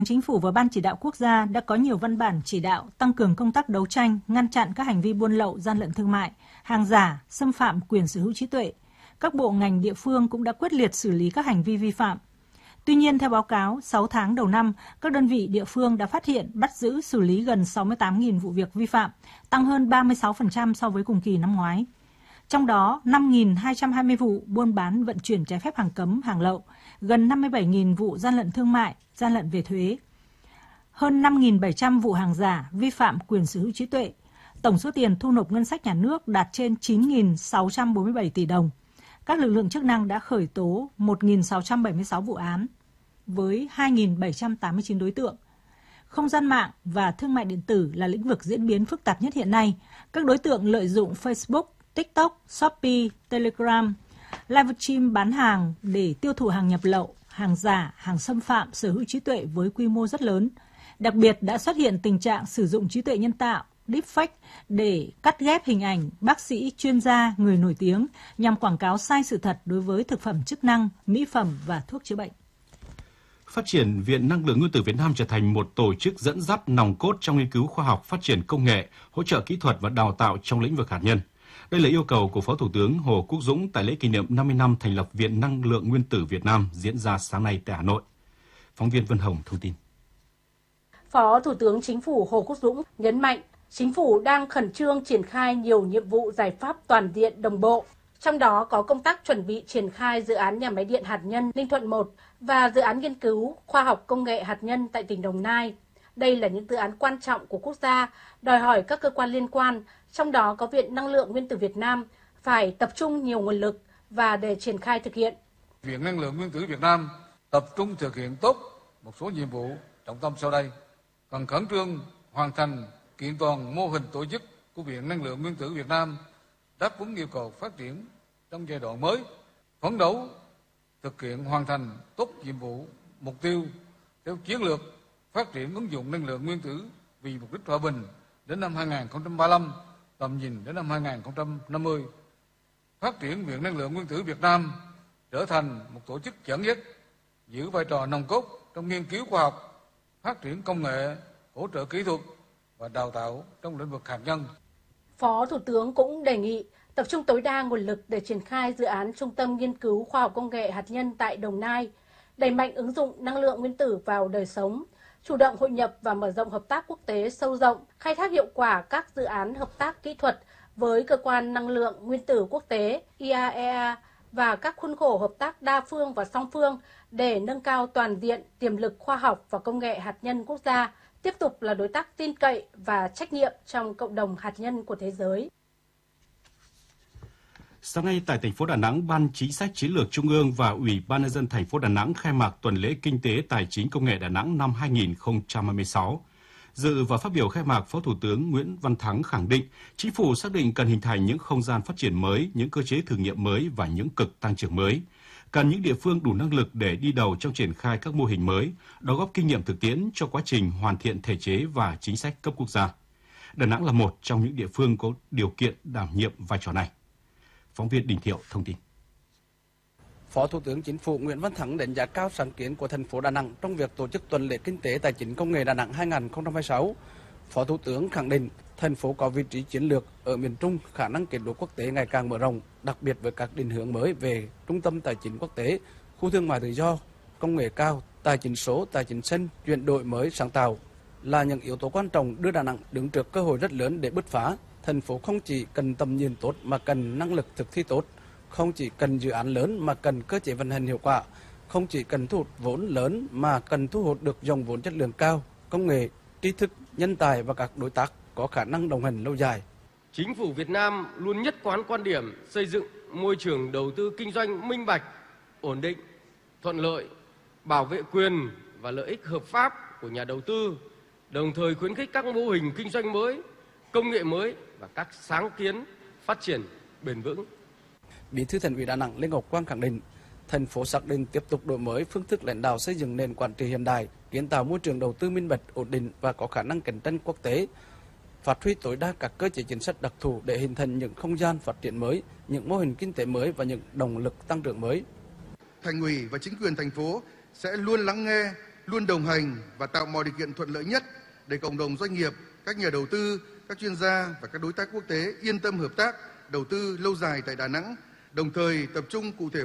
Chính phủ và Ban Chỉ đạo Quốc gia đã có nhiều văn bản chỉ đạo tăng cường công tác đấu tranh, ngăn chặn các hành vi buôn lậu, gian lận thương mại, hàng giả, xâm phạm quyền sở hữu trí tuệ. Các bộ ngành địa phương cũng đã quyết liệt xử lý các hành vi vi phạm. Tuy nhiên, theo báo cáo, 6 tháng đầu năm, các đơn vị địa phương đã phát hiện, bắt giữ, xử lý gần 68.000 vụ việc vi phạm, tăng hơn 36% so với cùng kỳ năm ngoái. Trong đó, 5.220 vụ buôn bán vận chuyển trái phép hàng cấm, hàng lậu, gần 57.000 vụ gian lận thương mại, gian lận về thuế, hơn 5.700 vụ hàng giả, vi phạm quyền sở hữu trí tuệ. Tổng số tiền thu nộp ngân sách nhà nước đạt trên 9.647 tỷ đồng. Các lực lượng chức năng đã khởi tố 1.676 vụ án với 2.789 đối tượng. Không gian mạng và thương mại điện tử là lĩnh vực diễn biến phức tạp nhất hiện nay. Các đối tượng lợi dụng Facebook, TikTok, Shopee, Telegram, livestream bán hàng để tiêu thụ hàng nhập lậu, hàng giả, hàng xâm phạm sở hữu trí tuệ với quy mô rất lớn. Đặc biệt đã xuất hiện tình trạng sử dụng trí tuệ nhân tạo, deepfake để cắt ghép hình ảnh bác sĩ, chuyên gia, người nổi tiếng nhằm quảng cáo sai sự thật đối với thực phẩm chức năng, mỹ phẩm và thuốc chữa bệnh. Phát triển Viện Năng lượng Nguyên tử Việt Nam trở thành một tổ chức dẫn dắt nòng cốt trong nghiên cứu khoa học, phát triển công nghệ, hỗ trợ kỹ thuật và đào tạo trong lĩnh vực hạt nhân. Đây là yêu cầu của Phó Thủ tướng Hồ Quốc Dũng tại lễ kỷ niệm 50 năm thành lập Viện Năng lượng Nguyên tử Việt Nam diễn ra sáng nay tại Hà Nội. Phóng viên Vân Hồng thông tin. Phó Thủ tướng Chính phủ Hồ Quốc Dũng nhấn mạnh, Chính phủ đang khẩn trương triển khai nhiều nhiệm vụ giải pháp toàn diện đồng bộ. Trong đó có công tác chuẩn bị triển khai dự án nhà máy điện hạt nhân Ninh Thuận 1 và dự án nghiên cứu khoa học công nghệ hạt nhân tại tỉnh Đồng Nai. Đây là những dự án quan trọng của quốc gia, đòi hỏi các cơ quan liên quan, trong đó có Viện Năng lượng Nguyên tử Việt Nam, phải tập trung nhiều nguồn lực và để triển khai thực hiện. Viện Năng lượng Nguyên tử Việt Nam tập trung thực hiện tốt một số nhiệm vụ trọng tâm sau đây. Cần khẩn trương hoàn thành kiện toàn mô hình tổ chức của Viện Năng lượng Nguyên tử Việt Nam đáp ứng yêu cầu phát triển trong giai đoạn mới, phấn đấu thực hiện hoàn thành tốt nhiệm vụ, mục tiêu theo chiến lược phát triển ứng dụng năng lượng nguyên tử vì mục đích hòa bình đến năm 2035, tầm nhìn đến năm 2050. Phát triển Viện Năng lượng Nguyên tử Việt Nam trở thành một tổ chức dẫn dắt, giữ vai trò nòng cốt trong nghiên cứu khoa học, phát triển công nghệ, hỗ trợ kỹ thuật và đào tạo trong lĩnh vực hạt nhân. Phó Thủ tướng cũng đề nghị tập trung tối đa nguồn lực để triển khai dự án Trung tâm Nghiên cứu Khoa học Công nghệ Hạt nhân tại Đồng Nai, đẩy mạnh ứng dụng năng lượng nguyên tử vào đời sống, chủ động hội nhập và mở rộng hợp tác quốc tế sâu rộng, khai thác hiệu quả các dự án hợp tác kỹ thuật với Cơ quan Năng lượng Nguyên tử Quốc tế IAEA và các khuôn khổ hợp tác đa phương và song phương để nâng cao toàn diện tiềm lực khoa học và công nghệ hạt nhân quốc gia, tiếp tục là đối tác tin cậy và trách nhiệm trong cộng đồng hạt nhân của thế giới. Sáng nay tại thành phố Đà Nẵng, Ban Chính sách Chiến lược Trung ương và Ủy ban nhân dân thành phố Đà Nẵng khai mạc tuần lễ Kinh tế Tài chính Công nghệ Đà Nẵng năm 2026. Dự và phát biểu khai mạc, Phó Thủ tướng Nguyễn Văn Thắng khẳng định, Chính phủ xác định cần hình thành những không gian phát triển mới, những cơ chế thử nghiệm mới và những cực tăng trưởng mới. Cần những địa phương đủ năng lực để đi đầu trong triển khai các mô hình mới, đóng góp kinh nghiệm thực tiễn cho quá trình hoàn thiện thể chế và chính sách cấp quốc gia. Đà Nẵng là một trong những địa phương có điều kiện đảm nhiệm vai trò này. Phóng viên Đình Thiệu thông tin. Phó Thủ tướng Chính phủ Nguyễn Văn Thắng đánh giá cao sáng kiến của thành phố Đà Nẵng trong việc tổ chức tuần lễ Kinh tế Tài chính Công nghệ Đà Nẵng 2026. Phó Thủ tướng khẳng định thành phố có vị trí chiến lược ở miền Trung, khả năng kết nối quốc tế ngày càng mở rộng, đặc biệt với các định hướng mới về trung tâm tài chính quốc tế, khu thương mại tự do, công nghệ cao, tài chính số, tài chính xanh, chuyển đổi mới sáng tạo là những yếu tố quan trọng đưa Đà Nẵng đứng trước cơ hội rất lớn để bứt phá. Thành phố không chỉ cần tầm nhìn tốt mà cần năng lực thực thi tốt, không chỉ cần dự án lớn mà cần cơ chế vận hành hiệu quả, không chỉ cần thu hút vốn lớn mà cần thu hút được dòng vốn chất lượng cao, công nghệ, trí thức, nhân tài và các đối tác có khả năng đồng hành lâu dài. Chính phủ Việt Nam luôn nhất quán quan điểm xây dựng môi trường đầu tư kinh doanh minh bạch, ổn định, thuận lợi, bảo vệ quyền và lợi ích hợp pháp của nhà đầu tư, đồng thời khuyến khích các mô hình kinh doanh mới, công nghệ mới và các sáng kiến phát triển bền vững. Bí thư Thành ủy Đà Nẵng Lê Ngọc Quang khẳng định, thành phố xác định tiếp tục đổi mới phương thức lãnh đạo, xây dựng nền quản trị hiện đại, kiến tạo môi trường đầu tư minh bạch, ổn định và có khả năng cạnh tranh quốc tế, phát huy tối đa các cơ chế chính sách đặc thù để hình thành những không gian phát triển mới, những mô hình kinh tế mới và những động lực tăng trưởng mới. Thành ủy và chính quyền thành phố sẽ luôn lắng nghe, luôn đồng hành và tạo mọi điều kiện thuận lợi nhất để cộng đồng doanh nghiệp, các nhà đầu tư, các chuyên gia và các đối tác quốc tế yên tâm hợp tác, đầu tư lâu dài tại Đà Nẵng, đồng thời tập trung cụ thể